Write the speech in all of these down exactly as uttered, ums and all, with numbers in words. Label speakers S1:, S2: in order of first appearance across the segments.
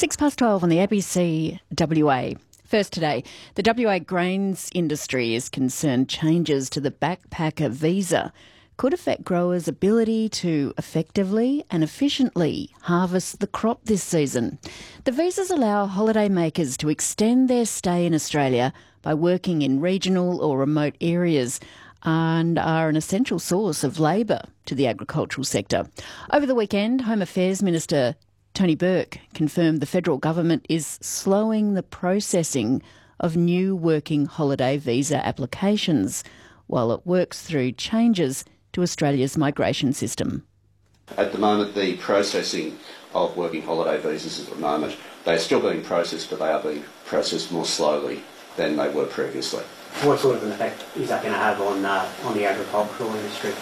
S1: Six past twelve on the A B C W A. First today, the W A grains industry is concerned changes to the backpacker visa could affect growers' ability to effectively and efficiently harvest the crop this season. The visas allow holidaymakers to extend their stay in Australia by working in regional or remote areas and are an essential source of labour to the agricultural sector. Over the weekend, Home Affairs Minister Tony Burke confirmed the federal government is slowing the processing of new working holiday visa applications while it works through changes to Australia's migration system.
S2: At the moment, the processing of working holiday visas at the moment, they're still being processed, but they are being processed more slowly than they were previously.
S3: What sort of an effect is that going to have on uh, on the agricultural industry?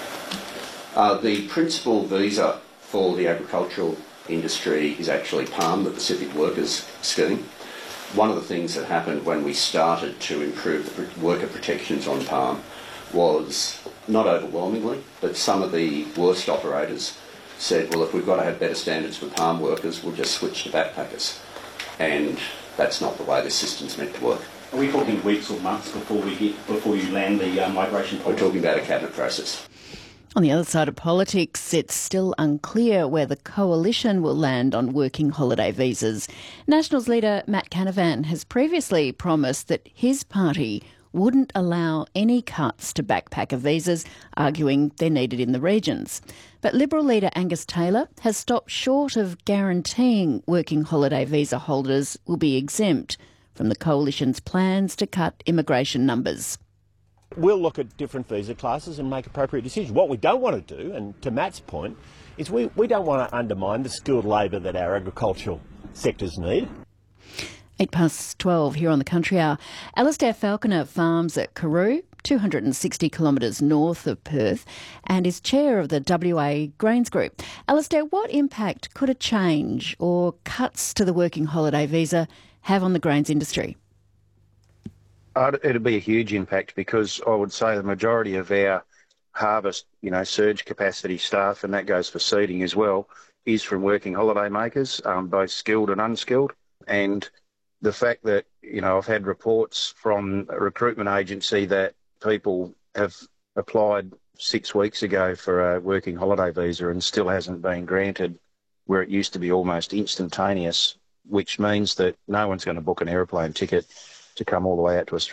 S2: Uh, the principal visa for the agricultural industry is actually PALM, the Pacific Workers Scheme. One of the things that happened when we started to improve the worker protections on PALM was, not overwhelmingly, but some of the worst operators said, well, if we've got to have better standards for PALM workers, we'll just switch to backpackers. And that's not the way this system's meant to work.
S4: Are we talking weeks or months before we get before you land the uh, migration policy?
S2: We're talking about a cabinet process.
S1: On the other side of politics, it's still unclear where the coalition will land on working holiday visas. Nationals leader Matt Canavan has previously promised that his party wouldn't allow any cuts to backpacker visas, arguing they're needed in the regions. But Liberal leader Angus Taylor has stopped short of guaranteeing working holiday visa holders will be exempt from the coalition's plans to cut immigration numbers.
S5: We'll look at different visa classes and make appropriate decisions. What we don't want to do, and to Matt's point, is we, we don't want to undermine the skilled labour that our agricultural sectors need.
S1: Eight past twelve here on the Country Hour. Alastair Falconer farms at Karoo, two hundred sixty kilometres north of Perth, and is chair of the W A Grains Group. Alastair, what impact could a change or cuts to the working holiday visa have on the grains industry?
S6: Uh, it'd be a huge impact because I would say the majority of our harvest, you know, surge capacity staff, and that goes for seeding as well, is from working holiday makers, um, both skilled and unskilled. And the fact that, you know, I've had reports from a recruitment agency that people have applied six weeks ago for a working holiday visa and still hasn't been granted, where it used to be almost instantaneous, which means that no one's going to book an aeroplane ticket to come all the way out to Australia.